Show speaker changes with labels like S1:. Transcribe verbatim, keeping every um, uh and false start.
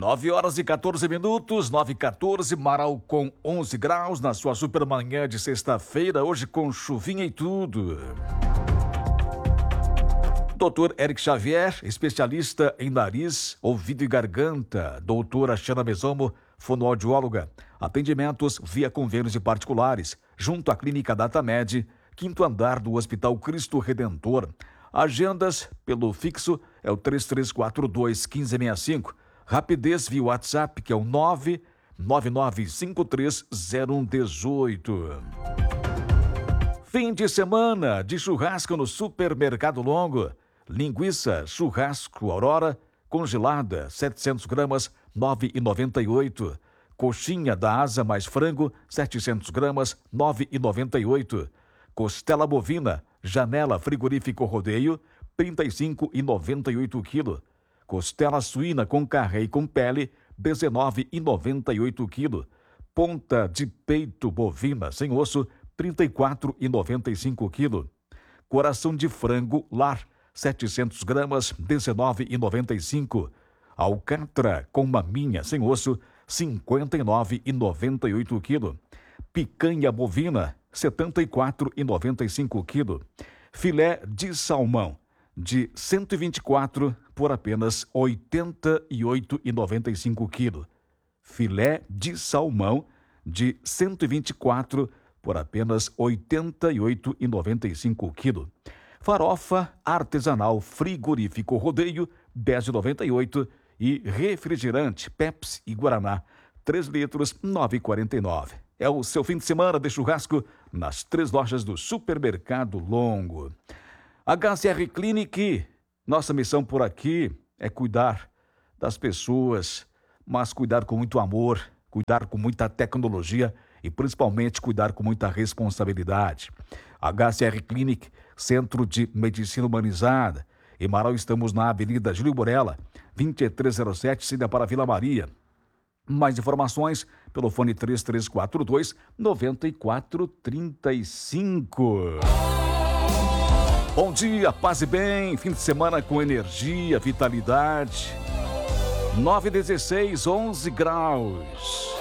S1: nove horas e quatorze minutos, nove e quatorze, Marau com onze graus na sua supermanhã de sexta-feira, hoje com chuvinha e tudo. doutor Eric Xavier, especialista em nariz, ouvido e garganta. Doutora Xana Mesomo, fonoaudióloga. Atendimentos via convênios e particulares, junto à Clínica DataMed, quinto andar do Hospital Cristo Redentor. Agendas pelo fixo é o três três quatro dois, um cinco seis cinco. Rapidez via WhatsApp, que é o nove nove nove cinco três zero um um oito. Fim de semana de churrasco no Supermercado Longo. Linguiça churrasco Aurora congelada, setecentos gramas, nove reais e noventa e oito. Coxinha da asa mais frango, setecentos gramas, nove reais e noventa e oito. Costela bovina, janela frigorífico rodeio, trinta e cinco reais e noventa e oito quilo. Costela suína com carré e com pele, dezenove reais e noventa e oito quilo. Ponta de peito bovina sem osso, trinta e quatro reais e noventa e cinco quilo. Coração de frango lar, setecentos gramas, dezenove reais e noventa e cinco. Alcatra com maminha sem osso, cinquenta e nove reais e noventa e oito quilo. Picanha bovina, setenta e quatro reais e noventa e cinco quilo. Filé de salmão, de cento e vinte e quatro por apenas oitenta e oito reais e noventa e cinco quilo. Filé de salmão, de cento e vinte e quatro por apenas oitenta e oito reais e noventa e cinco quilo. Farofa artesanal frigorífico rodeio, dez reais e noventa e oito. E refrigerante Pepsi e Guaraná, três litros, nove reais e quarenta e nove. É o seu fim de semana de churrasco nas três lojas do Supermercado Longo. H C R Clinic, nossa missão por aqui é cuidar das pessoas, mas cuidar com muito amor, cuidar com muita tecnologia e principalmente cuidar com muita responsabilidade. H C R Clinic, Centro de Medicina Humanizada. Em Marau estamos na Avenida Júlio Borella, vinte e três zero sete, saída para Vila Maria. Mais informações pelo fone três três quatro dois, nove quatro três cinco. Bom dia, paz e bem, fim de semana com energia, vitalidade. nove e dezesseis, onze graus.